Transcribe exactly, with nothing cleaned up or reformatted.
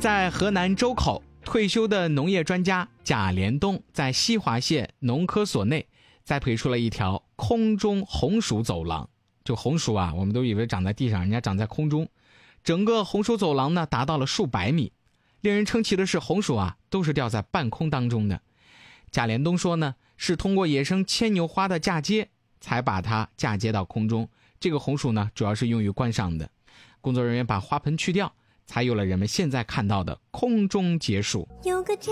在河南周口，退休的农业专家贾连东在西华县农科所内栽培出了一条空中红薯走廊。这红薯啊，我们都以为长在地上，人家长在空中。整个红薯走廊呢，达到了数百米。令人称奇的是，红薯啊，都是掉在半空当中的。贾连东说呢，是通过野生牵牛花的嫁接，才把它嫁接到空中。这个红薯呢，主要是用于观赏的。工作人员把花盆去掉，才有了人们现在看到的空中结薯。 有个家